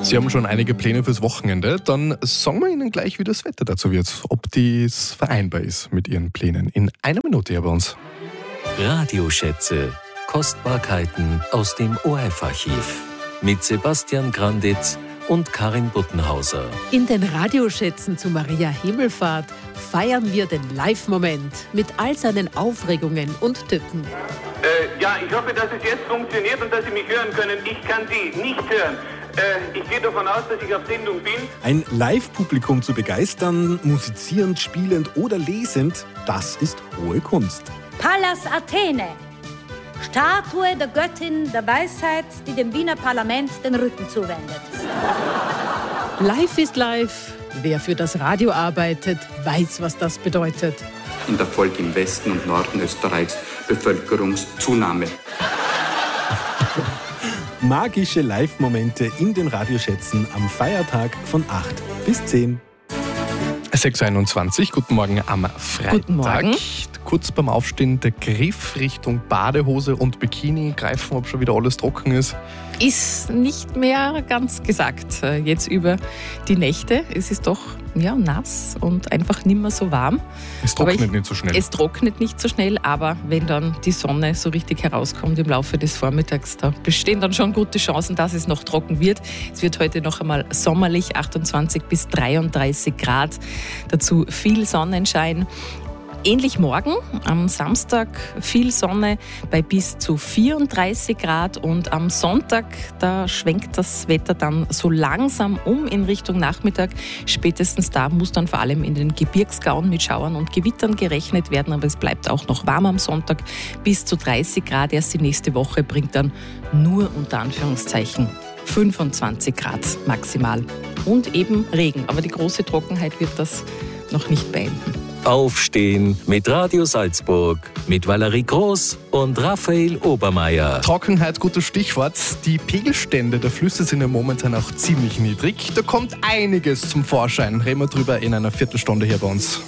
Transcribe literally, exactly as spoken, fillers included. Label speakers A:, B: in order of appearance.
A: Sie haben schon einige Pläne fürs Wochenende. Dann sagen wir Ihnen gleich, wie das Wetter dazu wird. Ob dies vereinbar ist mit Ihren Plänen. In einer Minute hier bei uns.
B: Radioschätze. Kostbarkeiten aus dem O R F-Archiv. Mit Sebastian Granditz und Karin Buttenhauser.
C: In den Radioschätzen zu Maria Himmelfahrt feiern wir den Live-Moment mit all seinen Aufregungen und Tücken.
D: Äh, ja, ich hoffe, dass es jetzt funktioniert und dass Sie mich hören können. Ich kann Sie nicht hören. Äh, ich gehe davon aus, dass ich auf Sendung bin.
E: Ein Live-Publikum zu begeistern, musizierend, spielend oder lesend, das ist hohe Kunst.
F: Pallas Athene, Statue der Göttin der Weisheit, die dem Wiener Parlament den Rücken zuwendet.
C: Live ist live. Wer für das Radio arbeitet, weiß, was das bedeutet.
G: In der Folge im Westen und Norden Österreichs Bevölkerungszunahme.
E: Magische Live-Momente in den Radioschätzen am Feiertag von acht bis zehn.
A: sechs Uhr einundzwanzig, guten Morgen am Freitag.
C: Guten Morgen.
A: Kurz beim Aufstehen der Griff Richtung Badehose und Bikini greifen, ob schon wieder alles trocken ist.
H: Ist nicht mehr ganz gesagt. Jetzt über die Nächte. Es ist doch ja, nass und einfach nicht mehr so warm.
A: Es trocknet
H: ich,
A: nicht so schnell.
H: Es trocknet nicht so schnell, aber wenn dann die Sonne so richtig herauskommt im Laufe des Vormittags, da bestehen dann schon gute Chancen, dass es noch trocken wird. Es wird heute noch einmal sommerlich, achtundzwanzig bis dreiunddreißig Grad. Dazu viel Sonnenschein. Ähnlich morgen, am Samstag viel Sonne bei bis zu vierunddreißig Grad und am Sonntag, da schwenkt das Wetter dann so langsam um in Richtung Nachmittag. Spätestens da muss dann vor allem in den Gebirgsgauen mit Schauern und Gewittern gerechnet werden, aber es bleibt auch noch warm am Sonntag, bis zu dreißig Grad. Erst die nächste Woche bringt dann nur unter Anführungszeichen fünfundzwanzig Grad maximal und eben Regen. Aber die große Trockenheit wird das noch nicht beenden.
B: Aufstehen mit Radio Salzburg, mit Valerie Groß und Raphael Obermeier.
A: Trockenheit, gutes Stichwort. Die Pegelstände der Flüsse sind ja momentan auch ziemlich niedrig. Da kommt einiges zum Vorschein. Reden wir drüber in einer Viertelstunde hier bei uns.